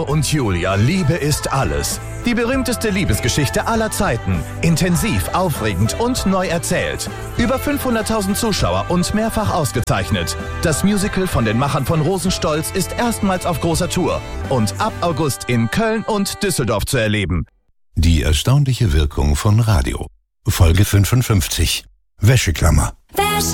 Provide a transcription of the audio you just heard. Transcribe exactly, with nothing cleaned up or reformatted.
und Julia, Liebe ist alles. Die berühmteste Liebesgeschichte aller Zeiten. Intensiv, aufregend und neu erzählt. Über fünfhunderttausend Zuschauer und mehrfach ausgezeichnet. Das Musical von den Machern von Rosenstolz ist erstmals auf großer Tour und ab August in Köln und Düsseldorf zu erleben. Die erstaunliche Wirkung von Radio. Folge fünfundfünfzig. Wäscheklammer.